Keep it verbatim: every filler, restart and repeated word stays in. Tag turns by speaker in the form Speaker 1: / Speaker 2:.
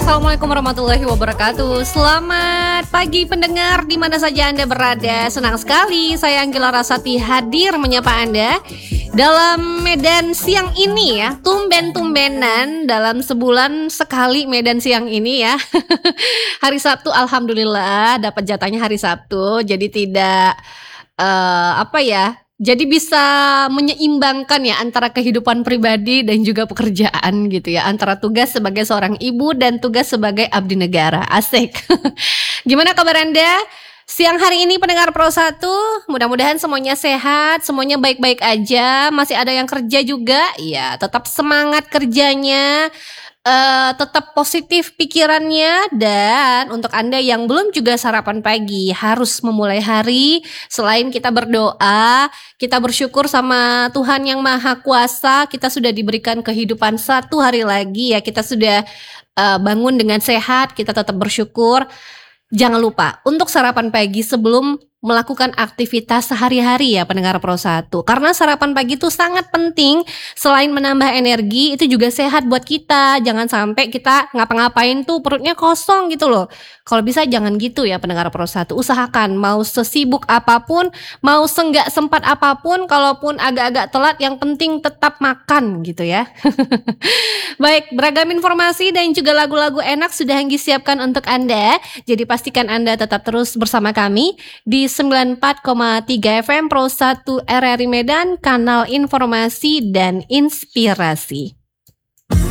Speaker 1: Assalamualaikum warahmatullahi wabarakatuh. Selamat pagi pendengar di mana saja Anda berada. Senang sekali saya Anggela Rasati hadir menyapa Anda dalam Medan siang ini ya. Tumben-tumbenan dalam sebulan sekali Medan siang ini ya. Hari Sabtu alhamdulillah dapat jatahnya hari Sabtu. Jadi tidak uh, apa ya? Jadi bisa menyeimbangkan ya antara kehidupan pribadi dan juga pekerjaan gitu ya. Antara tugas sebagai seorang ibu dan tugas sebagai abdi negara. Asik. Gimana kabar Anda? Siang hari ini pendengar Pro satu, mudah-mudahan semuanya sehat, semuanya baik-baik aja. Masih ada yang kerja juga, ya tetap semangat kerjanya. Uh, tetap positif pikirannya. Dan untuk Anda yang belum juga sarapan pagi, harus memulai hari selain kita berdoa, kita bersyukur sama Tuhan yang Maha Kuasa. Kita sudah diberikan kehidupan satu hari lagi ya. Kita sudah uh, bangun dengan sehat, kita tetap bersyukur. Jangan lupa untuk sarapan pagi sebelum melakukan aktivitas sehari-hari ya pendengar Pro satu. Karena sarapan pagi itu sangat penting. Selain menambah energi, itu juga sehat buat kita. Jangan sampai kita ngapa-ngapain tuh perutnya kosong gitu loh. Kalau bisa jangan gitu ya pendengar Pro satu. Usahakan mau sesibuk apapun, mau senggak sempat apapun, kalaupun agak-agak telat, yang penting tetap makan gitu ya. Baik, beragam informasi dan juga lagu-lagu enak sudah Anggi siapkan untuk Anda. Jadi pastikan Anda tetap terus bersama kami di sembilan puluh empat koma tiga F M Pro satu R R I Medan, kanal informasi dan inspirasi.